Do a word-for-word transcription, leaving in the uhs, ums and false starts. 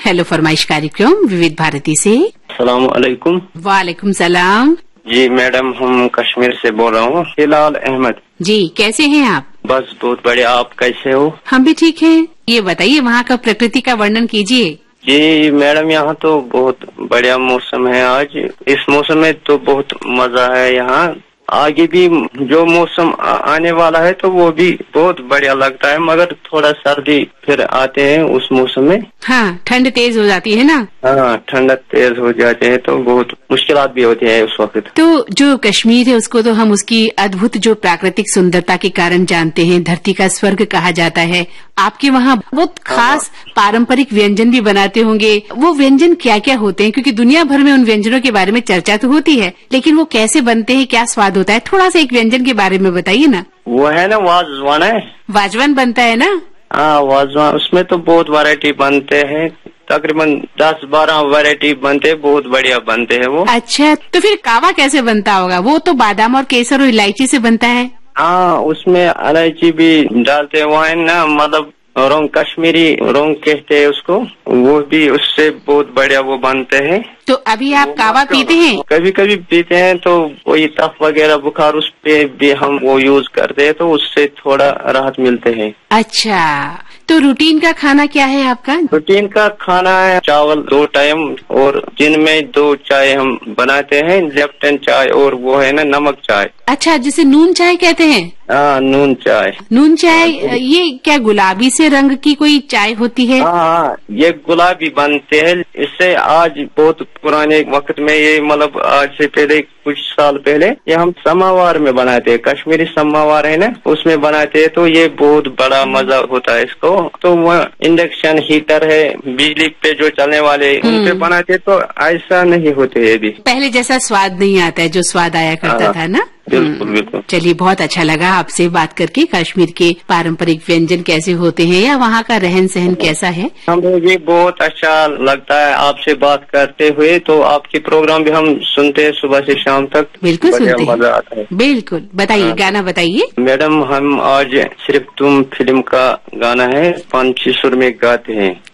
Hello फरमाइश कार्यक्रम विविध भारती से। अस्सलाम वालेकुम। वालेकुम सलाम। जी मैडम, हम कश्मीर से बोल रहा हूँ, हिलाल अहमद। जी, कैसे हैं आप? बस बहुत बढ़िया, आप कैसे हो? हम भी ठीक हैं। ये बताइए, वहाँ का प्रकृति का वर्णन कीजिए। जी मैडम, यहाँ तो बहुत बढ़िया मौसम है आज। इस मौसम में तो बहुत मजा है यहाँ। आगे भी जो मौसम आने वाला है तो वो भी बहुत बढ़िया लगता है, मगर थोड़ा सर्दी फिर आते हैं उस मौसम में। हाँ, ठंड तेज हो जाती है ना। हाँ, ठंड तेज हो जाते हैं तो बहुत मुश्किलात भी होती है उस वक्त। तो जो कश्मीर है उसको तो हम उसकी अद्भुत जो प्राकृतिक सुंदरता के कारण जानते हैं, धरती का स्वर्ग कहा जाता है। आपके वहाँ बहुत खास पारंपरिक व्यंजन भी बनाते होंगे। वो व्यंजन क्या क्या होते हैं? क्योंकि दुनिया भर में उन व्यंजनों के बारे में चर्चा तो होती है, लेकिन वो कैसे बनते हैं, क्या स्वाद होता है? थोड़ा सा एक व्यंजन के बारे में बताइए ना। वो है ना वाजवान है। वाजवान बनता है ना? हाँ वाजवान, उसमें तो बहुत वैरायटी बनते हैं, तकरीबन दस बारह वैरायटी बनते हैं, बहुत बढ़िया बनते हैं वो। अच्छा, तो फिर कावा कैसे बनता होगा? वो तो बादाम और केसर और इलायची से बनता है। हाँ, उसमें इलायची भी डालते हैं। वो है ना, मतलब रोंग, कश्मीरी रोंग कहते हैं उसको, वो भी उससे बहुत बढ़िया वो बनते हैं। तो अभी आप कावा पीते हैं? कभी कभी पीते हैं, तो कोई तफ वगैरह बुखार उस पे भी हम वो यूज करते हैं, तो उससे थोड़ा राहत मिलते हैं। अच्छा, तो रूटीन का खाना क्या है आपका? रूटीन का खाना है चावल दो टाइम, और दिन में दो चाय हम बनाते हैं, लेफ्टन चाय और वो है ना नमक चाय। अच्छा, जिसे नून चाय कहते हैं? हाँ, नून चाय। नून चाय, ये क्या गुलाबी से रंग की कोई चाय होती है? हाँ, ये गुलाबी बनते हैं। इससे आज बहुत पुराने वक्त में, ये मतलब आज से पहले कुछ साल पहले ये हम समावार में बनाते हैं, कश्मीरी समावार है ना, उसमें बनाते हैं। तो ये बहुत बड़ा मजा होता है इसको। तो वो इंडक्शन हीटर है, बिजली पे जो चलने वाले, उन पे बनाते, तो ऐसा नहीं होते है। भी पहले जैसा स्वाद नहीं आता है जो स्वाद आया करता था ना। बिल्कुल बिल्कुल। चलिए, बहुत अच्छा लगा आपसे बात करके। कश्मीर के पारंपरिक व्यंजन कैसे होते हैं या वहाँ का रहन सहन कैसा है? हमें ये बहुत अच्छा लगता है आपसे बात करते हुए। तो आपके प्रोग्राम भी हम सुनते हैं सुबह से शाम तक। बिल्कुल सुनते हैं, मजा आता है। बिल्कुल, बताइए, गाना बताइए। मैडम, हम आज सिर्फ तुम फिल्म का गाना है, पंछी सुर में गाते हैं।